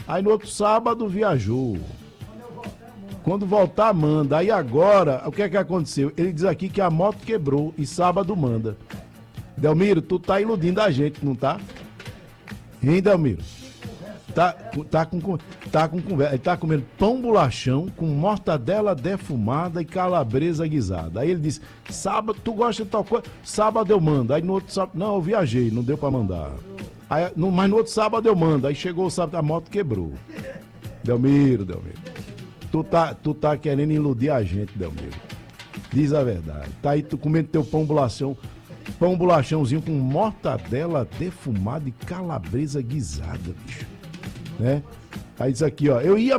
Aí no outro sábado viajou. Quando voltar, manda. Aí agora, o que é que aconteceu? Ele diz aqui que a moto quebrou e sábado manda. Delmiro, tu tá iludindo a gente, não tá? Hein, Delmiro? Tá com conversa. Ele tá comendo pão bolachão com mortadela defumada e calabresa guisada. Aí ele disse, sábado, tu gosta de tal coisa? Sábado eu mando. Aí no outro sábado, não, eu viajei, não deu pra mandar. Aí, mas no outro sábado eu mando. Aí chegou o sábado, a moto quebrou. Delmiro. Tu tá querendo iludir a gente, Delmiro. Diz a verdade. Tá aí tu comendo teu pão bolachãozinho com mortadela defumada e calabresa guisada, bicho. Né? Aí diz aqui, ó, eu ia,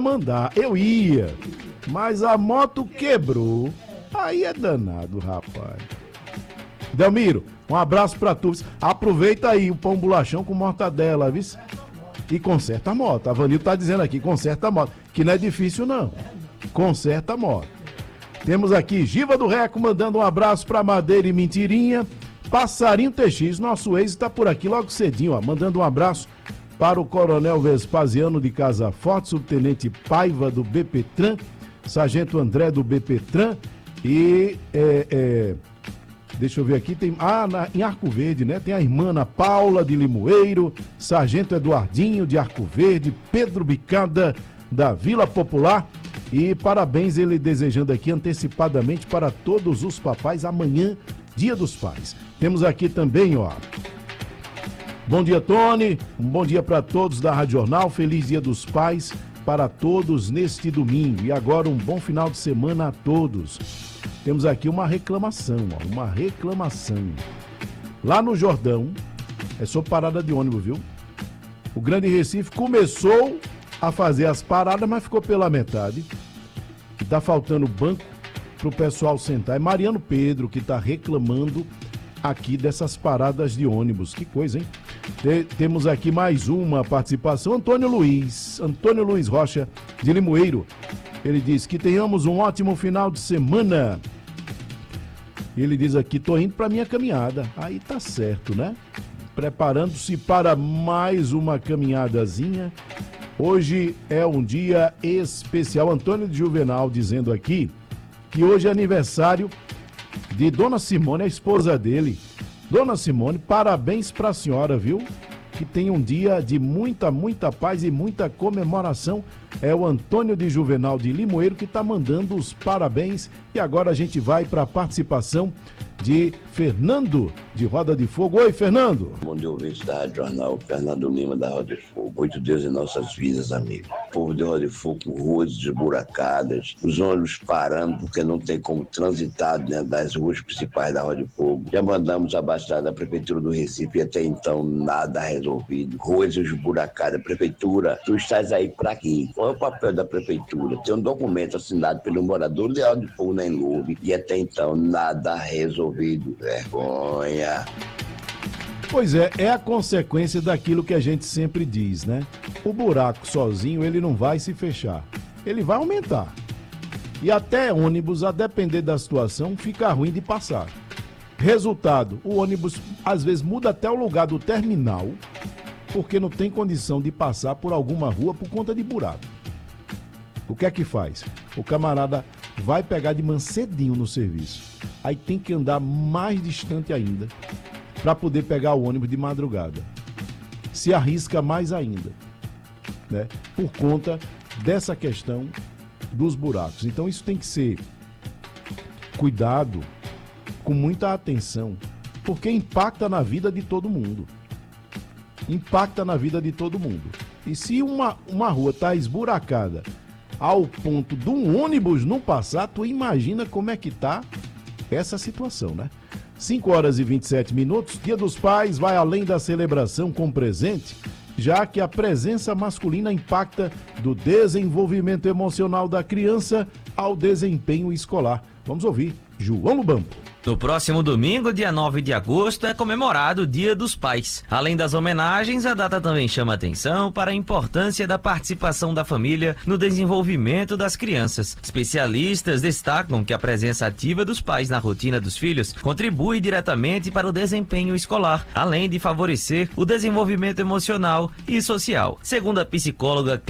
mas a moto quebrou. Aí é danado, rapaz. Delmiro, um abraço pra tu. Aproveita aí o pão bolachão com mortadela, viu? E conserta a moto. A Vanil tá dizendo aqui, conserta a moto. Que não é difícil, não. Conserta a moto. Temos aqui Giva do Reco mandando um abraço pra Madeira e Mentirinha. Passarinho TX, nosso ex, tá por aqui logo cedinho, ó. Mandando um abraço para o Coronel Vespasiano de Casa Forte, Subtenente Paiva do BPTran, Sargento André do BPTran e... deixa eu ver aqui, tem em Arco Verde, né? Tem a irmã Ana Paula de Limoeiro, Sargento Eduardinho de Arco Verde, Pedro Bicada da Vila Popular e parabéns ele desejando aqui antecipadamente para todos os papais amanhã, Dia dos Pais. Temos aqui também, ó, bom dia, Tony, um bom dia para todos da Rádio Jornal, feliz Dia dos Pais para todos neste domingo e agora um bom final de semana a todos. Temos aqui uma reclamação. Lá no Jordão, é sobre parada de ônibus, viu? O Grande Recife começou a fazer as paradas, mas ficou pela metade. E tá faltando banco pro pessoal sentar. É Mariano Pedro que tá reclamando aqui dessas paradas de ônibus. Que coisa, hein? Temos aqui mais uma participação. Antônio Luiz Rocha, de Limoeiro. Ele diz que tenhamos um ótimo final de semana. Ele diz aqui, tô indo pra minha caminhada. Aí tá certo, né? Preparando-se para mais uma caminhadazinha. Hoje é um dia especial. Antônio de Juvenal dizendo aqui que hoje é aniversário de Dona Simone, a esposa dele. Dona Simone, parabéns pra senhora, viu? Que tem um dia de muita paz e muita comemoração. É o Antônio de Juvenal de Limoeiro que está mandando os parabéns. E agora a gente vai para a participação de Fernando, de Roda de Fogo. Oi, Fernando. Bom dia, ouvinte da Rádio Jornal, Fernando Lima da Roda de Fogo. Muito Deus em nossas vidas, amigo. O povo de Roda de Fogo com ruas esburacadas, os ônibus parando porque não tem como transitar dentro das ruas principais da Roda de Fogo. Já mandamos abaixar da Prefeitura do Recife e até então nada resolvido. Ruas esburacadas. Prefeitura, tu estás aí para quê? Qual é o papel da Prefeitura? Tem um documento assinado pelo morador de Roda de Fogo na Enlube e até então nada resolvido. Vergonha. Pois é a consequência daquilo que a gente sempre diz, né? O buraco sozinho, ele não vai se fechar. Ele vai aumentar. E até ônibus, a depender da situação, fica ruim de passar. Resultado, o ônibus às vezes muda até o lugar do terminal, porque não tem condição de passar por alguma rua por conta de buraco. O que é que faz? O camarada vai pegar de manhã cedinho no serviço. Aí tem que andar mais distante ainda para poder pegar o ônibus de madrugada. Se arrisca mais ainda, né? Por conta dessa questão dos buracos. Então isso tem que ser cuidado, com muita atenção, porque impacta na vida de todo mundo. Impacta na vida de todo mundo. E se uma rua está esburacada ao ponto de um ônibus não passar, tu imagina como é que tá essa situação, né? 5h27, Dia dos Pais vai além da celebração com presente, já que a presença masculina impacta do desenvolvimento emocional da criança ao desempenho escolar. Vamos ouvir João Lubambo. No próximo domingo, dia 9 de agosto, é comemorado o Dia dos Pais. Além das homenagens, a data também chama atenção para a importância da participação da família no desenvolvimento das crianças. Especialistas destacam que a presença ativa dos pais na rotina dos filhos contribui diretamente para o desempenho escolar, além de favorecer o desenvolvimento emocional e social. Segundo a psicóloga